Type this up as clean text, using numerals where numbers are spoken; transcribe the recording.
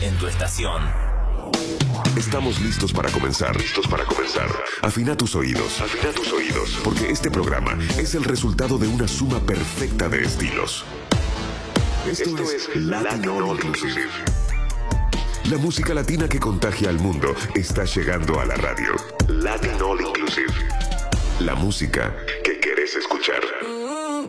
en tu estación. Estamos listos para comenzar. Afina tus oídos. Porque este programa es el resultado de una suma perfecta de estilos. Esto es Latin All Inclusive. La música latina que contagia al mundo está llegando a la radio. Latin All Inclusive. La música que querés escuchar.